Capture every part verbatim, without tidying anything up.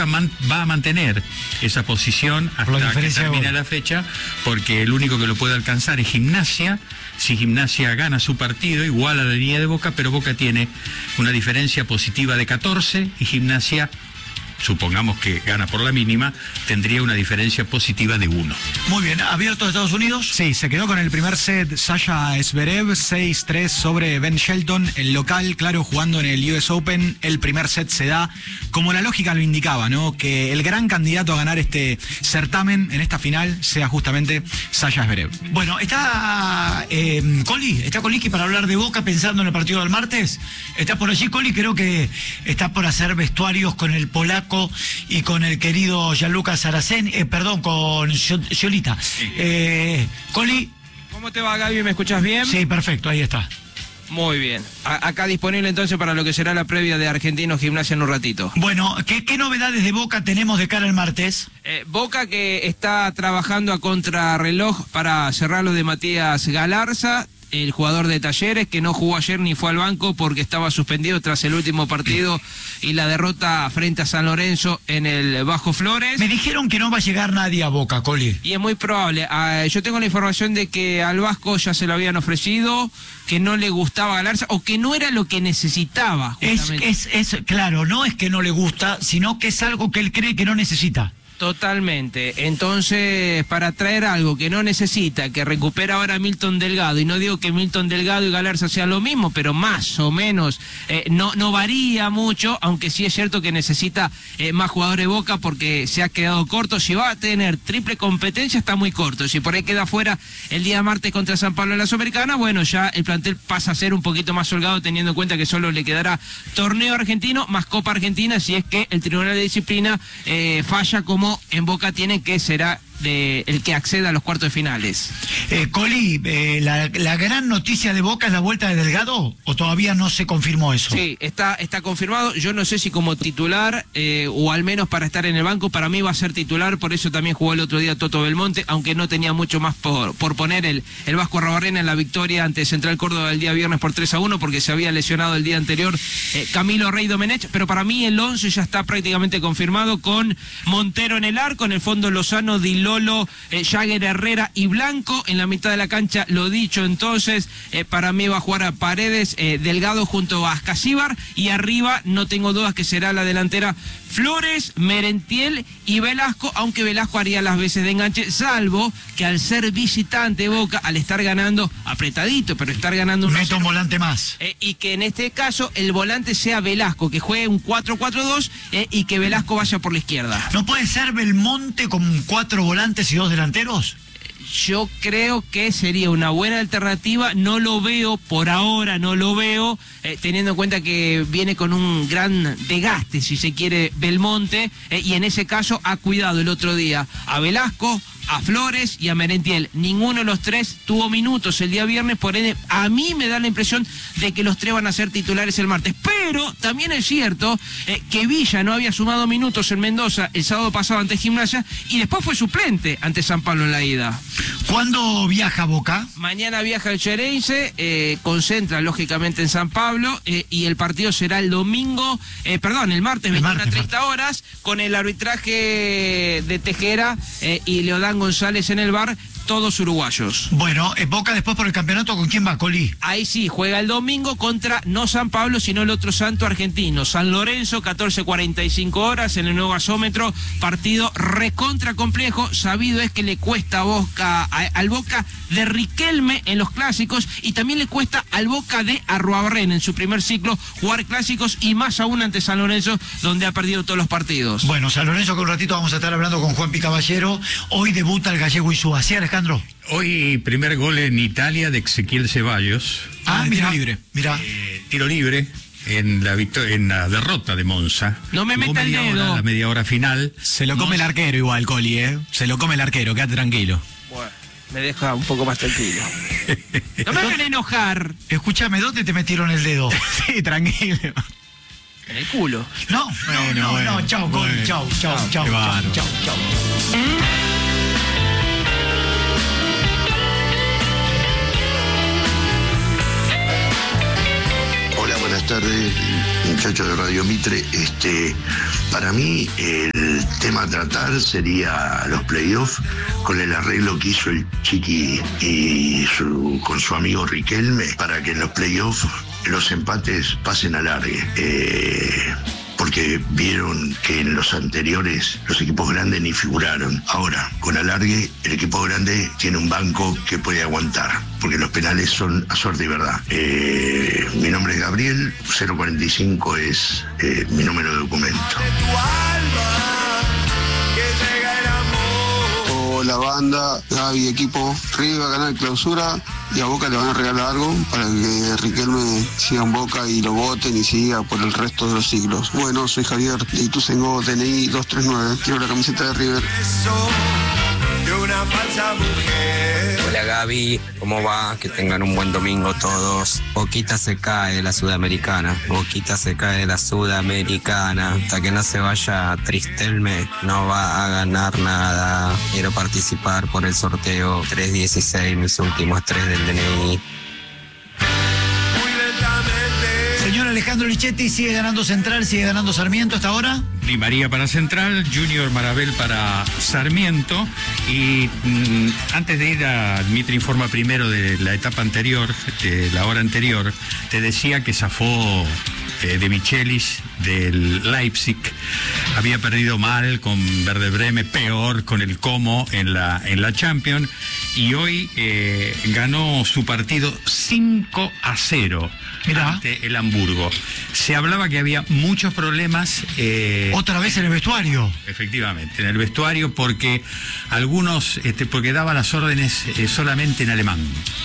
Boca man, va a mantener esa posición hasta que termine la fecha, porque el único que lo puede alcanzar es Gimnasia. Si Gimnasia gana su partido, igual a la línea de Boca, pero Boca tiene una diferencia positiva de catorce y Gimnasia, supongamos que gana por la mínima, tendría una diferencia positiva de uno. Muy bien, ¿abierto de Estados Unidos? Sí, se quedó con el primer set Sasha Zverev, seis tres sobre Ben Shelton, el local, claro, jugando en el U S Open, el primer set se da, como la lógica lo indicaba, ¿no? Que el gran candidato a ganar este certamen en esta final sea justamente Sasha Zverev. Bueno, está eh, Coli, está Coliqui para hablar de Boca pensando en el partido del martes. Está por allí Coli, creo que está por hacer vestuarios con el polaco y con el querido Gianluca Saraceni, eh, perdón, con Yolita. Eh, Coli. ¿Cómo te va, Gaby? ¿Me escuchas bien? Sí, perfecto, ahí está. Muy bien. A acá disponible entonces para lo que será la previa de Argentinos Gimnasia en un ratito. Bueno, ¿qué, qué novedades de Boca tenemos de cara al martes? Eh, Boca que está trabajando a contrarreloj para cerrar lo de Matías Galarza, el jugador de Talleres, que no jugó ayer ni fue al banco porque estaba suspendido tras el último partido y la derrota frente a San Lorenzo en el Bajo Flores. Me dijeron que no va a llegar nadie a Boca, Coli. Y es muy probable. Uh, yo tengo la información de que al Vasco ya se lo habían ofrecido, que no le gustaba Galarza o que no era lo que necesitaba. Es, es, es, claro, no es que no le gusta, sino que es algo que él cree que no necesita. Totalmente. Entonces, para traer algo que no necesita, que recupera ahora Milton Delgado, y no digo que Milton Delgado y Galarza sean lo mismo, pero más o menos, eh, no, no varía mucho, aunque sí es cierto que necesita eh, más jugadores de Boca porque se ha quedado corto. Si va a tener triple competencia, está muy corto. Si por ahí queda fuera el día martes contra San Pablo en la Sudamericana, bueno, ya el plantel pasa a ser un poquito más holgado, teniendo en cuenta que solo le quedará torneo argentino más Copa Argentina, si es que el Tribunal de Disciplina eh, falla como en Boca tiene, que será de el que acceda a los cuartos de finales. Eh, Coli, eh, la, la gran noticia de Boca es la vuelta de Delgado, ¿o todavía no se confirmó eso? Sí, está, está confirmado. Yo no sé si como titular eh, o al menos para estar en el banco. Para mí va a ser titular, por eso también jugó el otro día Toto Belmonte, aunque no tenía mucho más por, por poner el, el Vasco Arrobarrena en la victoria ante Central Córdoba el día viernes por tres a uno, porque se había lesionado el día anterior eh, Camilo Rey Domenech, pero para mí el once ya está prácticamente confirmado, con Montero en el arco, en el fondo Lozano, Diló, Lolo, eh, Jagger, Herrera y Blanco. En la mitad de la cancha, lo dicho entonces, eh, para mí va a jugar a Paredes, eh, Delgado junto a Ascasíbar, y arriba no tengo dudas que será la delantera Flores, Merentiel y Velasco, aunque Velasco haría las veces de enganche, salvo que al ser visitante Boca, al estar ganando apretadito, pero estar ganando un... Mete un volante más. Eh, y que en este caso el volante sea Velasco, que juegue un cuatro cuatro dos eh, y que Velasco vaya por la izquierda. ¿No puede ser Belmonte con cuatro volantes y dos delanteros? Yo creo que sería una buena alternativa, no lo veo, por ahora no lo veo, eh, teniendo en cuenta que viene con un gran desgaste, si se quiere, Belmonte, eh, y en ese caso ha cuidado el otro día a Velasco, a Flores y a Merentiel. Ninguno de los tres tuvo minutos el día viernes, por ende a mí me da la impresión de que los tres van a ser titulares el martes. Pero también es cierto eh, que Villa no había sumado minutos en Mendoza el sábado pasado ante Gimnasia y después fue suplente ante San Pablo en la ida. ¿Cuándo viaja Boca? Mañana viaja el Xereinse, eh, concentra lógicamente en San Pablo, eh, y el partido será el domingo, eh, perdón, el martes, veintiuna a treinta horas, con el arbitraje de Tejera eh, y Leodán González en el V A R, todos uruguayos. Bueno, eh, Boca después por el campeonato, ¿con quién va, Coli? Ahí sí, juega el domingo contra no San Pablo, sino el otro santo argentino, San Lorenzo, catorce cuarenta y cinco horas en el nuevo gasómetro, partido recontra complejo. Sabido es que le cuesta a Boca, a, al Boca de Riquelme en los clásicos, y también le cuesta al Boca de Arruabarrena en su primer ciclo jugar clásicos, y más aún ante San Lorenzo, donde ha perdido todos los partidos. Bueno, San Lorenzo, que un ratito vamos a estar hablando con Juan Picaballero. Hoy debuta el gallego Insúa, ¿sí, Alejandro? Hoy primer gol en Italia de Ezequiel Ceballos. Ah, mira, tiro libre. Mira. Eh, tiro libre en la victoria, en la derrota de Monza. No me Jugó meta el media dedo. hora, la media hora final. Se lo come Monza. el arquero igual, Coli, ¿eh? Se lo come el arquero, quédate tranquilo. Bueno, me deja un poco más tranquilo. No me hagan enojar. Escúchame, ¿dónde te metieron el dedo? Sí, tranquilo. En el culo. No, Bueno, no, no, bueno, no, chao, Coli, bueno. chao, chao, Chao, chao, qué chao, bárbaro. chao, chao. Hola, buenas Buenas tardes, muchachos de Radio Mitre. Este, para mí el tema a tratar sería los playoffs con el arreglo que hizo el Chiqui y su, con su amigo Riquelme para que en los playoffs los empates pasen a largue. Eh, porque vieron que en los anteriores los equipos grandes ni figuraron. Ahora, con alargue, el equipo grande tiene un banco que puede aguantar, porque los penales son a suerte y verdad. Eh, mi nombre es Gabriel, cero cuarenta y cinco es eh, mi número de documento. La banda, Gaby, equipo, River va a ganar clausura y a Boca le van a regalar algo para que Riquelme siga en Boca y lo voten y siga por el resto de los siglos. Bueno, soy Javier de Ituzaingó, D N I dos tres nueve, quiero la camiseta de River. Hola Gaby, ¿cómo va? Que tengan un buen domingo todos. Boquita se cae de la Sudamericana, Boquita se cae de la Sudamericana. Hasta que no se vaya Tristelme, no va a ganar nada. Quiero participar por el sorteo tres dieciséis, mis últimos tres del D N I. Señor Alejandro Lichetti, ¿sigue ganando Central, sigue ganando Sarmiento hasta ahora? Di María para Central, Junior Marabel para Sarmiento. Y mmm, antes de ir a Mitre Informa primero de la etapa anterior, de la hora anterior, te decía que zafó eh, de Michelis del Leipzig. Había perdido mal con Werder Bremen, peor con el Como en la, en la Champions. Y hoy eh, ganó su partido cinco a cero. Mirá. Ante el Hamburgo. Se hablaba que había muchos problemas. Eh, Otra vez en el vestuario. Efectivamente, en el vestuario, porque algunos, este, porque daba las órdenes eh, solamente en alemán.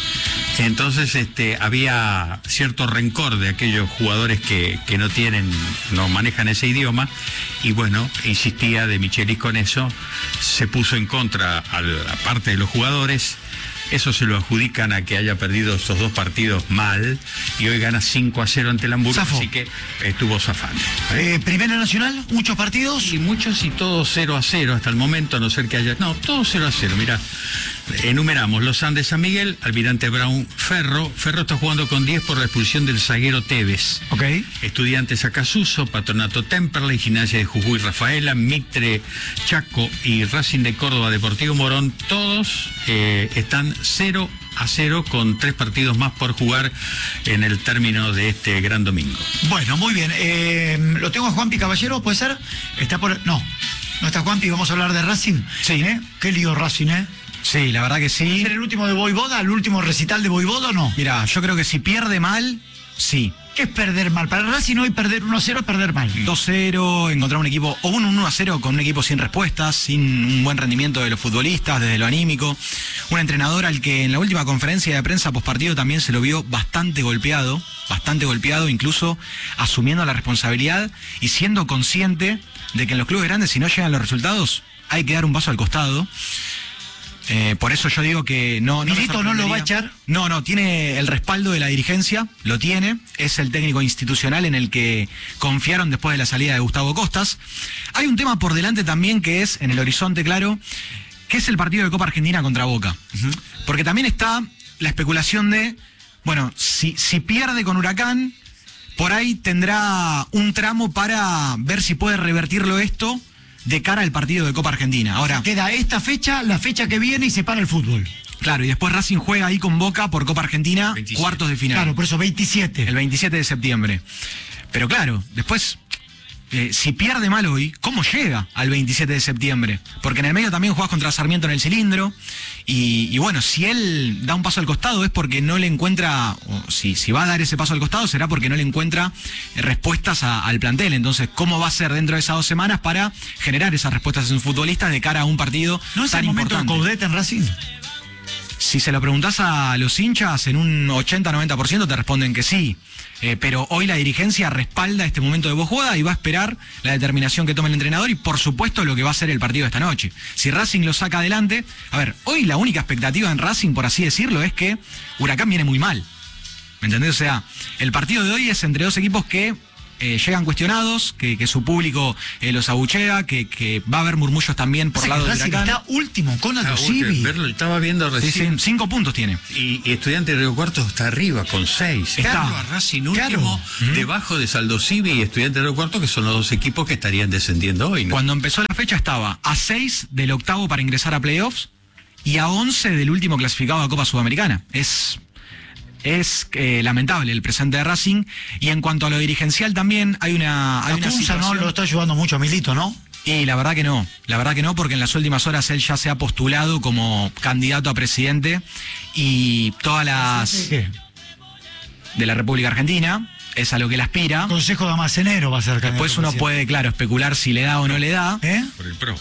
Entonces este, había cierto rencor de aquellos jugadores que, que no tienen, no manejan ese idioma, y bueno, insistía de Michelis con eso, se puso en contra a la parte de los jugadores. Eso se lo adjudican a que haya perdido esos dos partidos mal, y hoy gana cinco a cero ante el Hamburgo, Zafo. Así que estuvo zafando. Eh, Primera Nacional, muchos partidos. Y muchos, y todos cero a cero hasta el momento, a no ser que haya... No, todos cero a cero, mirá. Enumeramos: Los Andes San Miguel, Almirante Brown, Ferro. Ferro está jugando con diez por la expulsión del zaguero Tevez. Ok. Estudiantes Acasuso, Patronato Temperley, Gimnasia de Jujuy Rafaela, Mitre Chaco y Racing de Córdoba Deportivo Morón, todos eh, están cero a cero con tres partidos más por jugar en el término de este gran domingo. Bueno, muy bien. Eh, lo tengo a Juanpi Caballero, ¿puede ser? Está por... No, no está Juanpi, vamos a hablar de Racing. Sí. ¿Eh? Qué lío Racing, ¿eh? Sí, la verdad que sí. ¿Va a ser el último de Voivoda, el último recital de Voivoda o no? Mira, yo creo que si pierde mal, sí. ¿Qué es perder mal? Para Racing hoy perder uno a cero es perder mal. dos cero, encontrar un equipo, o un uno a cero con un equipo sin respuestas, sin un buen rendimiento de los futbolistas, desde lo anímico. Un entrenador al que en la última conferencia de prensa postpartido también se lo vio bastante golpeado, bastante golpeado, incluso asumiendo la responsabilidad y siendo consciente de que en los clubes grandes, si no llegan los resultados, hay que dar un paso al costado. Eh, por eso yo digo que no... no ¿Milito no lo va a echar? No, no, tiene el respaldo de la dirigencia, lo tiene, es el técnico institucional en el que confiaron después de la salida de Gustavo Costas. Hay un tema por delante también que es, en el horizonte claro, que es el partido de Copa Argentina contra Boca. Uh-huh. Porque también está la especulación de, bueno, si, si pierde con Huracán, por ahí tendrá un tramo para ver si puede revertirlo esto de cara al partido de Copa Argentina. Ahora queda esta fecha, la fecha que viene, y se para el fútbol. Claro, y después Racing juega ahí con Boca por Copa Argentina, veintisiete. Cuartos de final. Claro, por eso veintisiete. El veintisiete de septiembre. Pero claro, después, eh, si pierde mal hoy, ¿cómo llega al veintisiete de septiembre? Porque en el medio también jugás contra Sarmiento en el cilindro. Y, y bueno, si él da un paso al costado es porque no le encuentra, o si, si va a dar ese paso al costado será porque no le encuentra respuestas a, al plantel. Entonces, ¿cómo va a ser dentro de esas dos semanas para generar esas respuestas en sus futbolistas de cara a un partido ¿No es tan el momento importante? de Coudet en Racing? Si se lo preguntás a los hinchas, en un ochenta a noventa por ciento te responden que sí. Eh, pero hoy la dirigencia respalda este momento de Bojuada y va a esperar la determinación que tome el entrenador y, por supuesto, lo que va a ser el partido de esta noche. Si Racing lo saca adelante... A ver, hoy la única expectativa en Racing, por así decirlo, es que Huracán viene muy mal. ¿Me entendés? O sea, el partido de hoy es entre dos equipos que eh, llegan cuestionados, que, que su público eh, los abuchea, que, que va a haber murmullos también por o sea, lado de Racing Huracán. Está último con Aldo Civi. Estaba viendo recién. Sí, sí, cinco puntos tiene. Y, y Estudiante de Río Cuarto está arriba con seis. Está. Claro, a Racing último, Claro. uh-huh. debajo de Saldo Civi y Estudiante de Río Cuarto, que son los dos equipos que estarían descendiendo hoy, ¿no? Cuando empezó la fecha estaba a seis del octavo para ingresar a playoffs y a once del último clasificado a Copa Sudamericana. Es... Es eh, lamentable el presente de Racing. Y en cuanto a lo dirigencial también hay una, hay una Acunza situación... no lo está ayudando mucho a Milito, ¿no? Y la verdad que no, la verdad que no, porque en las últimas horas él ya se ha postulado como candidato a presidente y todas las... ¿Qué? de la República Argentina, es a lo que él aspira. Consejo de Almacenero va a ser candidato. Después uno presidente. puede, claro, especular si le da o no le da, ¿Eh? Por el pro.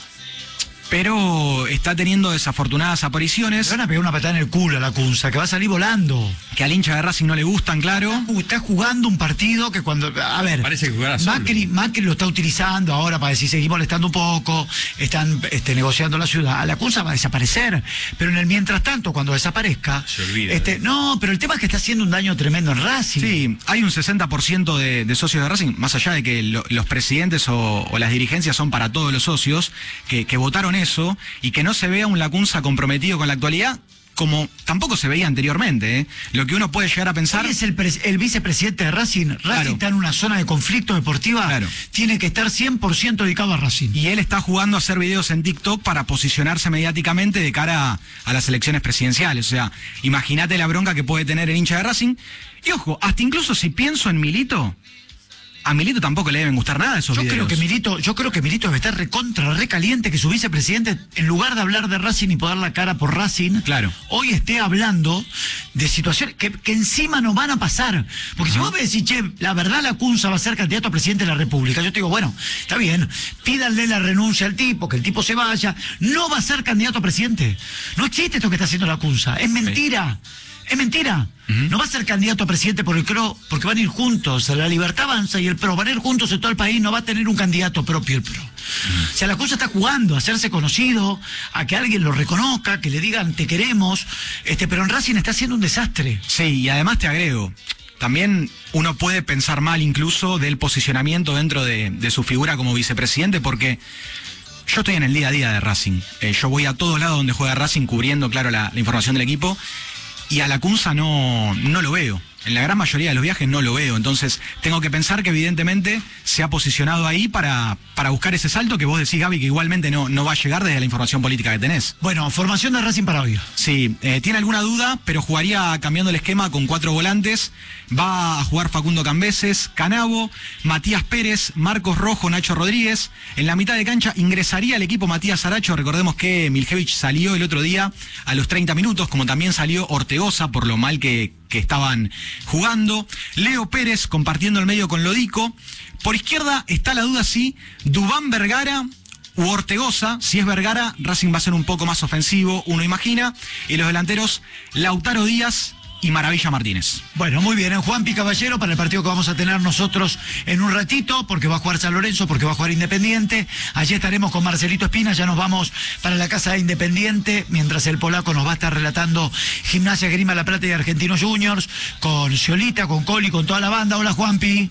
pero está teniendo desafortunadas apariciones Le van a pegar una patada en el culo a la Cunza, que va a salir volando. que al hincha de Racing no le gustan, claro. Uh, Está jugando un partido que cuando... A ver, Parece que jugara solo. Macri, Macri lo está utilizando ahora para decir, seguimos molestando un poco, están este, negociando la ciudad. La Cunza va a desaparecer, pero en el mientras tanto, cuando desaparezca... Se olvida. Este, no, pero el tema es que está haciendo un daño tremendo en Racing. Sí, hay un sesenta por ciento de, de socios de Racing, más allá de que lo- los presidentes o, o las dirigencias son para todos los socios, que, que votaron eso y que no se vea un Lacunza comprometido con la actualidad, como tampoco se veía anteriormente, ¿eh? Lo que uno puede llegar a pensar... Hoy es el, pres- el vicepresidente de Racing. Racing Claro. está en una zona de conflicto deportiva. Claro. Tiene que estar cien por ciento dedicado a Racing. Y él está jugando a hacer videos en TikTok para posicionarse mediáticamente de cara a, a las elecciones presidenciales. O sea, imagínate la bronca que puede tener el hincha de Racing. Y ojo, hasta incluso si pienso en Milito, a Milito tampoco le deben gustar nada esos Yo videos. creo que Milito, yo creo que Milito debe estar recontra, recaliente que su vicepresidente, en lugar de hablar de Racing y poder la cara por Racing, Claro. hoy esté hablando de situaciones que, que encima no van a pasar. Porque si vos me decís, che, la verdad la Cunza va a ser candidato a presidente de la República, yo te digo, bueno, está bien, pídanle la renuncia al tipo, que el tipo se vaya, no va a ser candidato a presidente. No existe esto que está haciendo la Cunza, es mentira. Es mentira. Uh-huh. No va a ser candidato a presidente por el C R O, porque van a ir juntos. La Libertad Avanza y el P R O van a ir juntos en todo el país. No va a tener un candidato propio el P R O. Uh-huh. O sea, la cosa está jugando a hacerse conocido, a que alguien lo reconozca, que le digan te queremos. Este, pero en Racing está haciendo un desastre. Sí, y además te agrego, también uno puede pensar mal incluso del posicionamiento dentro de, de su figura como vicepresidente, porque yo estoy en el día a día de Racing. Eh, yo voy a todos lados donde juega Racing cubriendo, claro, la, la información del equipo. Y a la Cunza no, no lo veo. En la gran mayoría de los viajes no lo veo. Entonces, tengo que pensar que evidentemente se ha posicionado ahí para, para buscar ese salto que vos decís, Gaby, que igualmente no, no va a llegar desde la información política que tenés. Bueno, formación de Racing para hoy. Sí, eh, tiene alguna duda, pero jugaría cambiando el esquema con cuatro volantes. Va a jugar Facundo Cambeses, Canavo, Matías Pérez, Marcos Rojo, Nacho Rodríguez. En la mitad de cancha ingresaría el equipo Matías Aracho. Recordemos que Miljevich salió el otro día a los treinta minutos, como también salió Ortegoza por lo mal que, que estaban jugando. Leo Pérez compartiendo el medio con Lodico. Por izquierda está la duda si Dubán Vergara u Ortegoza. Si es Vergara, Racing va a ser un poco más ofensivo, uno imagina. Y los delanteros, Lautaro Díaz y Maravilla Martínez. Bueno, muy bien, en Juanpi Caballero para el partido que vamos a tener nosotros en un ratito, porque va a jugar San Lorenzo, porque va a jugar Independiente. Allí estaremos con Marcelito Espina, ya nos vamos para la casa de Independiente, mientras el polaco nos va a estar relatando Gimnasia, Grima La Plata y Argentinos Juniors, con Ciolita, con Coli, con toda la banda. Hola, Juanpi.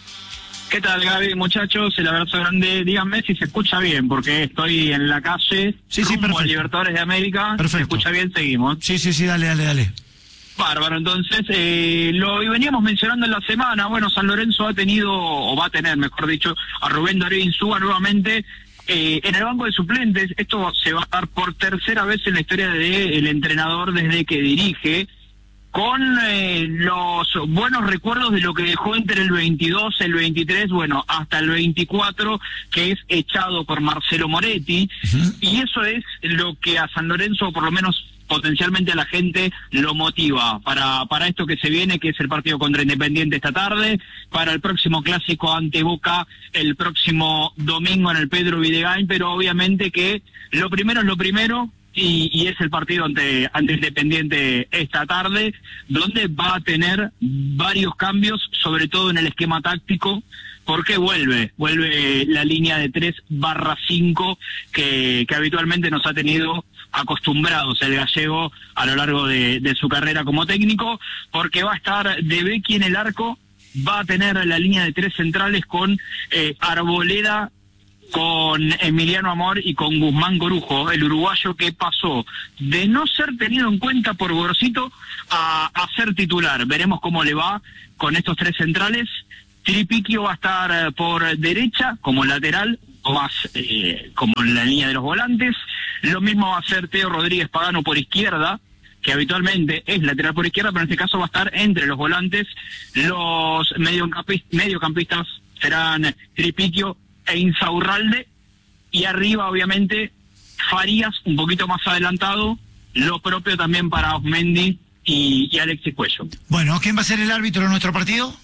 ¿Qué tal, Gaby, muchachos? El abrazo grande. Díganme si se escucha bien, porque estoy en la calle, Sí, sí, rumbo perfecto. a Libertadores de América. Perfecto. ¿Se escucha bien? Seguimos. Sí, sí, sí, dale, dale, dale. Bárbaro, entonces, eh, lo veníamos mencionando en la semana. Bueno, San Lorenzo ha tenido, o va a tener, mejor dicho, a Rubén Darío Insúa nuevamente eh, en el banco de suplentes. Esto se va a dar por tercera vez en la historia del entrenador desde que dirige, con eh, los buenos recuerdos de lo que dejó entre el veintidós, el veintitrés, bueno, hasta el veinticuatro, que es echado por Marcelo Moretti. Uh-huh. Y eso es lo que a San Lorenzo, por lo menos potencialmente a la gente, lo motiva para para esto que se viene, que es el partido contra Independiente esta tarde, para el próximo clásico ante Boca el próximo domingo en el Pedro Videgain, pero obviamente que lo primero es lo primero, y, y es el partido ante, ante Independiente esta tarde, donde va a tener varios cambios, sobre todo en el esquema táctico, porque vuelve, vuelve la línea de tres barra cinco que, que habitualmente nos ha tenido acostumbrados el gallego a lo largo de, de su carrera como técnico, porque va a estar De Becchi en el arco, va a tener la línea de tres centrales con eh, Arboleda, con Emiliano Amor y con Guzmán Corujo, el uruguayo que pasó de no ser tenido en cuenta por Gorosito a, a ser titular. Veremos cómo le va con estos tres centrales. Tripiquio va a estar por derecha como lateral, o más eh, como en la línea de los volantes. Lo mismo va a ser Teo Rodríguez Pagano por izquierda, que habitualmente es lateral por izquierda, pero en este caso va a estar entre los volantes. Los mediocampistas serán Tripiquio e Insaurralde, y arriba obviamente Farías un poquito más adelantado, lo propio también para Osmendi y, y Alexis Cuello. Bueno, ¿quién va a ser el árbitro de nuestro partido?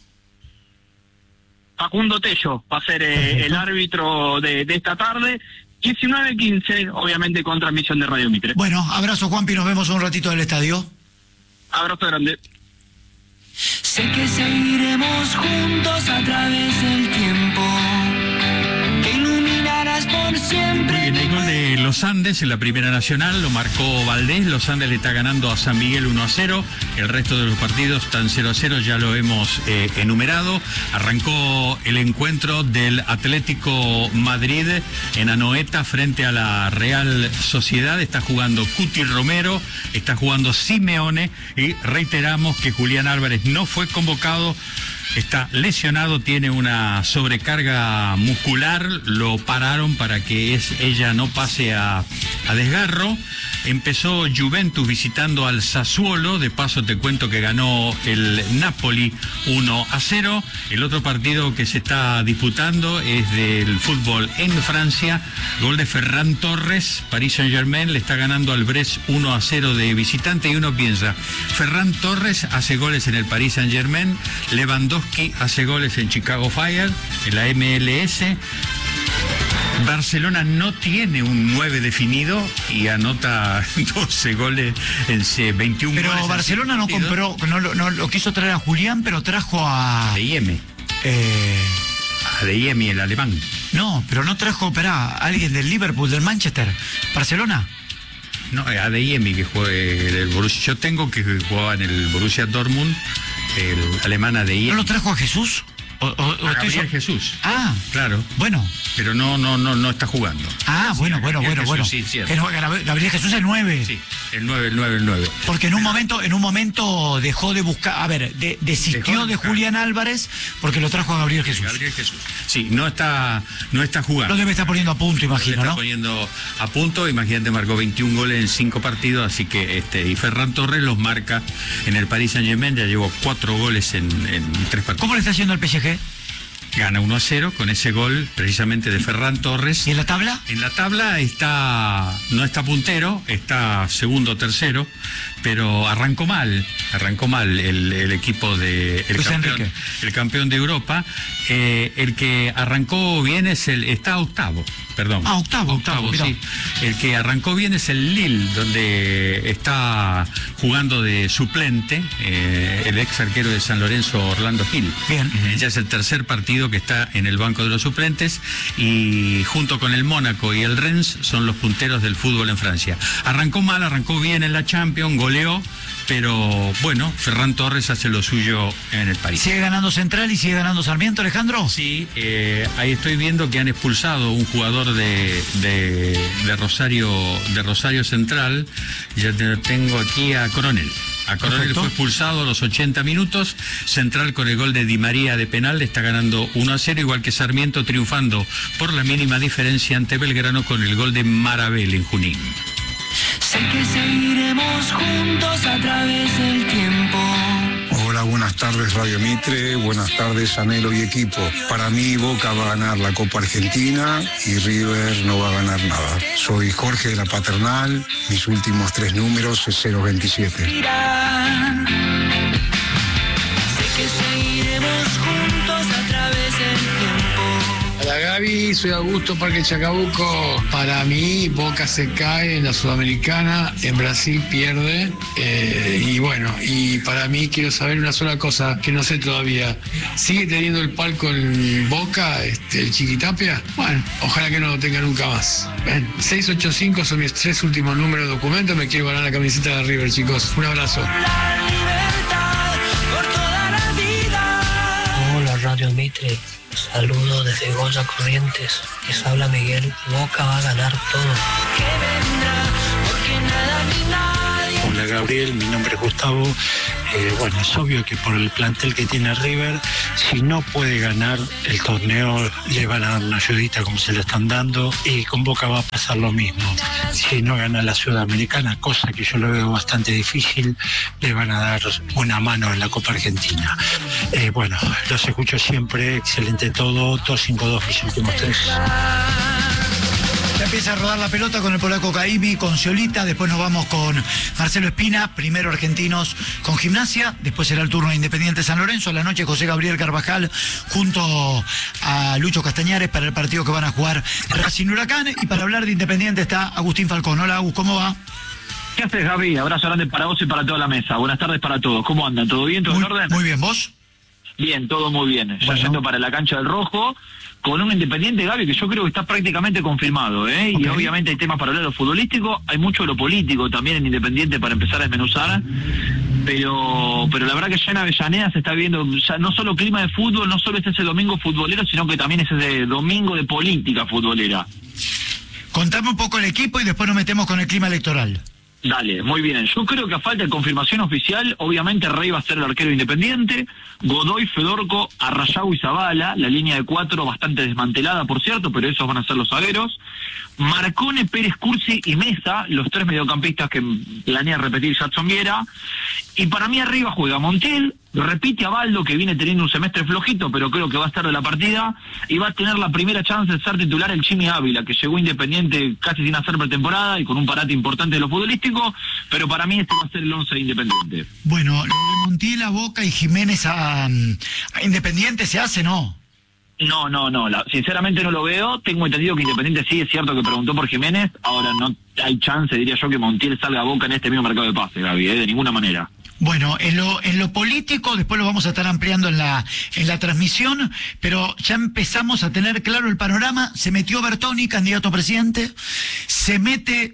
Facundo Tello va a ser eh, el árbitro de, de esta tarde. diecinueve quince, obviamente con transmisión de Radio Mitre. Bueno, abrazo Juanpi, nos vemos un ratito del estadio. Abrazo grande. Sé que seguiremos juntos a través del tiempo, que iluminarás por siempre. Muy bien, el gol de Los Andes en la Primera Nacional lo marcó Valdés. Los Andes le está ganando a San Miguel uno a cero. El resto de los partidos están cero a cero, ya lo hemos eh, enumerado. Arrancó el encuentro del Atlético Madrid en Anoeta frente a la Real Sociedad. Está jugando Cuti Romero, está jugando Simeone, y reiteramos que Julián Álvarez no fue convocado. Está lesionado, tiene una sobrecarga muscular, lo pararon para que es, ella no pase a, a desgarro. Empezó Juventus visitando al Sassuolo, de paso te cuento que ganó el Napoli uno a cero. El otro partido que se está disputando es del fútbol en Francia, gol de Ferran Torres, Paris Saint-Germain le está ganando al Brest uno a cero de visitante, y uno piensa, Ferran Torres hace goles en el Paris Saint-Germain, Lewandowski hace goles en Chicago Fire, en la M L S. Barcelona no tiene un nueve definido y anota doce goles en veintiún pero goles. Pero Barcelona no compró, no, no, no lo quiso traer a Julián, pero trajo a... De Yeme. Eh... A De Yeme, el alemán. No, pero no trajo, esperá, a alguien del Liverpool, del Manchester. ¿Barcelona? No, a De Yeme, que juega en el Borussia. Yo tengo que jugaba en el Borussia Dortmund, el alemán a De Yeme. ¿No lo trajo a Jesús? O, o, a Gabriel so... Jesús. Ah, claro. Bueno. Pero no, no, no, no está jugando. Ah, bueno, sí, bueno, bueno, Jesús, bueno. Sí, cierto. Gabriel Jesús es nueve. Sí, el nueve, el nueve, el nueve. Porque en un momento, en un momento dejó de buscar, a ver, de, desistió de, de Julián Álvarez porque lo trajo a Gabriel Jesús. Gabriel Jesús. Sí, no está, no está jugando. Lo debe estar poniendo a punto, imagino, lo está ¿no? poniendo a punto, imagínate, marcó veintiún goles en cinco partidos, así que este, y Ferran Torres los marca en el Paris Saint-Germain, ya llevó cuatro goles en, en tres partidos. ¿Cómo le está haciendo el P S G? Gana uno a cero con ese gol precisamente de Ferran Torres. ¿Y en la tabla? En la tabla está, no está puntero, está segundo o tercero, pero arrancó mal, arrancó mal el, el equipo de el campeón, el campeón de Europa. Eh, el que arrancó bien es el, está octavo, perdón. Ah, octavo, octavo, octavo sí. El que arrancó bien es el Lille, donde está jugando de suplente eh, el ex arquero de San Lorenzo, Orlando Gil. Bien. Eh, ya es el tercer partido que está en el banco de los suplentes, y junto con el Mónaco y el Rennes son los punteros del fútbol en Francia. Arrancó mal, arrancó bien en la Champions, goleó, pero bueno, Ferran Torres hace lo suyo en el país. ¿Sigue ganando Central y sigue ganando Sarmiento, Alejandro? Sí, eh, ahí estoy viendo que han expulsado un jugador de, de, de Rosario de Rosario Central. Ya te, tengo aquí a Coronel. A Coronel Perfecto. Fue expulsado a los ochenta minutos. Central con el gol de Di María de penal le está ganando uno a cero, igual que Sarmiento triunfando por la mínima diferencia ante Belgrano con el gol de Marabel en Junín. Sé que seguiremos juntos a través del tiempo. Hola, buenas tardes Radio Mitre, buenas tardes Anhelo y equipo. Para mí Boca va a ganar la Copa Argentina y River no va a ganar nada. Soy Jorge de la Paternal, mis últimos tres números es cero veintisiete. Sé que seguiremos juntos a través del tiempo. Hola Gaby, soy Augusto, Parque Chacabuco. Para mí, Boca se cae en la Sudamericana, en Brasil pierde. Eh, y bueno, y para mí quiero saber una sola cosa que no sé todavía. ¿Sigue teniendo el palco en Boca, este, el Chiquitapia? Bueno, ojalá que no lo tenga nunca más. Ven, seis ocho cinco son mis tres últimos números de documento. Me quiero ganar la camiseta de River, chicos. Un abrazo. Radio Mitre. Saludo desde Goya Corrientes. Les habla Miguel. Boca va a ganar todo. Hola Gabriel, mi nombre es Gustavo. Eh, bueno, es obvio que por el plantel que tiene River, si no puede ganar el torneo, le van a dar una ayudita como se le están dando, y con Boca va a pasar lo mismo. Si no gana la Sudamericana, cosa que yo lo veo bastante difícil, le van a dar una mano en la Copa Argentina. Eh, bueno, los escucho siempre, excelente todo, dos cinco dos mis últimos tres. Ya empieza a rodar la pelota con el polaco Caimi, con Sciolita, después nos vamos con Marcelo Espina, primero Argentinos con Gimnasia, después será el turno de Independiente San Lorenzo, a la noche José Gabriel Carvajal junto a Lucho Castañares para el partido que van a jugar Racing Huracán, y para hablar de Independiente está Agustín Falcón. Hola Agus, ¿cómo va? ¿Qué haces, Gaby? Abrazo grande para vos y para toda la mesa. Buenas tardes para todos. ¿Cómo andan? ¿Todo bien? ¿Todo muy, en orden? Muy bien, ¿vos? Bien, todo muy bien. Ya bueno. yendo para la cancha del Rojo, con un Independiente, Gaby, que yo creo que está prácticamente confirmado, ¿eh? Okay. Y obviamente hay temas para hablar de lo futbolístico, hay mucho de lo político también en Independiente para empezar a desmenuzar, pero pero la verdad que ya en Avellaneda se está viendo ya no solo clima de fútbol, no solo es ese domingo futbolero, sino que también es ese domingo de política futbolera. Contame un poco el equipo y después nos metemos con el clima electoral. Dale, muy bien. Yo creo que a falta de confirmación oficial, obviamente Rey va a ser el arquero Independiente, Godoy, Fedorco, Arrayau y Zabala, la línea de cuatro bastante desmantelada, por cierto, pero esos van a ser los zagueros. Marcone, Pérez, Cursi y Mesa, los tres mediocampistas que planea repetir Jackson Viera. Y para mí arriba juega Montiel, repite a Baldo, que viene teniendo un semestre flojito, pero creo que va a estar de la partida, y va a tener la primera chance de ser titular el Jimmy Ávila, que llegó Independiente casi sin hacer pretemporada y con un parate importante de lo futbolístico, pero para mí este va a ser el once de Independiente. Bueno, lo de Montiel a Boca y Jiménez a, a Independiente se hace, ¿no? No, no, no, la, sinceramente no lo veo. Tengo entendido que Independiente sí, es cierto que preguntó por Jiménez, ahora no hay chance, diría yo, que Montiel salga a Boca en este mismo mercado de pase, Gaby, ¿eh? De ninguna manera. Bueno, en lo, en lo político, después lo vamos a estar ampliando en la, en la transmisión, pero ya empezamos a tener claro el panorama. Se metió Bertoni, candidato a presidente, se mete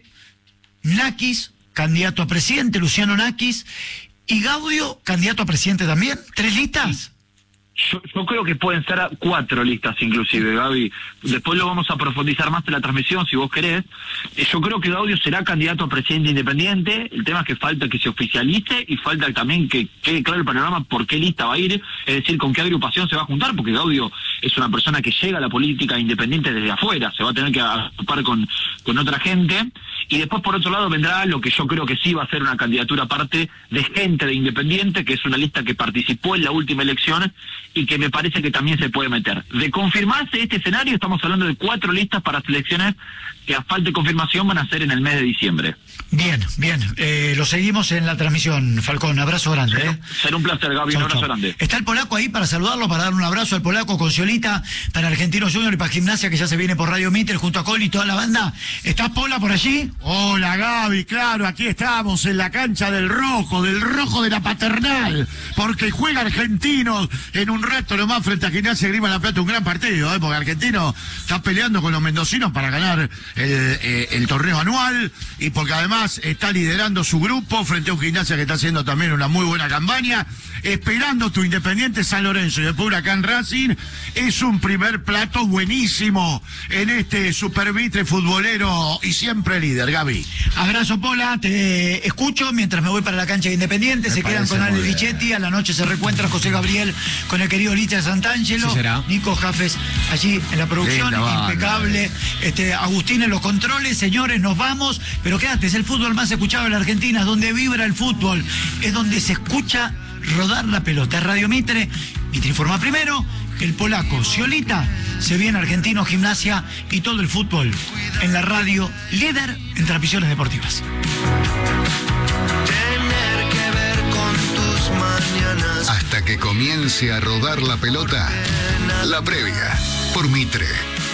Nakis, candidato a presidente, Luciano Nakis, y Gaudio, candidato a presidente también. ¿Tres listas? Yo, yo creo que pueden ser cuatro listas inclusive, Gaby. Después lo vamos a profundizar más en la transmisión, si vos querés. Eh, yo creo que Gaudio será candidato a presidente independiente. El tema es que falta que se oficialice y falta también que quede claro el panorama por qué lista va a ir, es decir, con qué agrupación se va a juntar, porque Gaudio es una persona que llega a la política independiente desde afuera, se va a tener que agrupar con, con otra gente. Y después, por otro lado, vendrá lo que yo creo que sí va a ser una candidatura aparte de gente de Independiente, que es una lista que participó en la última elección y que me parece que también se puede meter. De confirmarse este escenario, estamos hablando de cuatro listas para selecciones que a falta de confirmación van a ser en el mes de diciembre. Bien, bien. Eh, lo seguimos en la transmisión, Falcón. Abrazo grande. Será, ¿eh? será un placer, Gaby. Chau, un abrazo chau. grande. Está el polaco ahí para saludarlo, para dar un abrazo al polaco con Sciolita, para Argentinos Junior y para Gimnasia, que ya se viene por Radio Mitre junto a Coli y toda la banda. ¿Estás, Pola, por allí? Hola, Gaby. Claro, aquí estamos en la cancha del Rojo, del Rojo de la Paternal, porque juega Argentinos en un rato nomás frente a Gimnasia Grima La Plata, un gran partido, ¿eh? Porque Argentino está peleando con los mendocinos para ganar el, eh, el torneo anual, y porque además está liderando su grupo frente a un Gimnasia que está haciendo también una muy buena campaña, esperando tu Independiente San Lorenzo y después Huracán Racing. Es un primer plato buenísimo en este supervitre futbolero y siempre líder, Gaby. Abrazo, Pola, te escucho mientras me voy para la cancha de Independiente. Me se quedan con Ale Lichetti, a la noche se reencuentra José Gabriel con el querido Licha Santangelo, sí, Nico Jafes allí en la producción, Linda, impecable, vale. este Agustín en los controles. Señores, nos vamos, pero quédate, es el fútbol más escuchado en la Argentina, donde vibra el fútbol, es donde se escucha rodar la pelota. Es Radio Mitre, Mitre informa primero, el polaco Sciolita, se viene Argentino, Gimnasia y todo el fútbol en la radio líder en transmisiones deportivas. Tener que ver con tus mañanas. Hasta que comience a rodar la pelota, la previa por Mitre.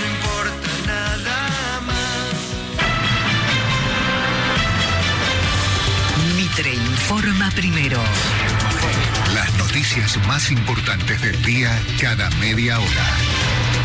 Mitre informa primero. Las noticias más importantes del día cada media hora.